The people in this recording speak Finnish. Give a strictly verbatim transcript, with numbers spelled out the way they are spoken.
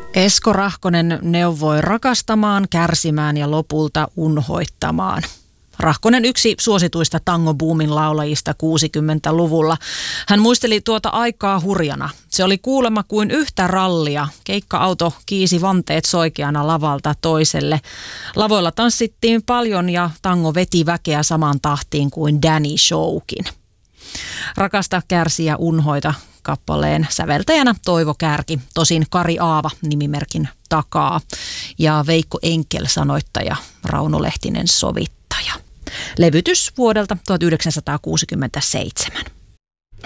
Esko Rahkonen neuvoi rakastamaan, kärsimään ja lopulta unhoittamaan. Rahkonen yksi suosituista tangobuumin laulajista kuusikymmentäluvulla. Hän muisteli tuota aikaa hurjana. Se oli kuulemma kuin yhtä rallia. Keikka-auto kiisi vanteet soikeana lavalta toiselle. Lavoilla tanssittiin paljon ja tango veti väkeä samaan tahtiin kuin Danny Showkin. Rakasta, kärsi ja unhoita kappaleen säveltäjänä Toivo Kärki, tosin Kari Aava nimimerkin takaa ja Veikko Enkel sanoittaja, Rauno Lehtinen sovittaja. Levytys vuodelta tuhatyhdeksänsataakuusikymmentäseitsemän.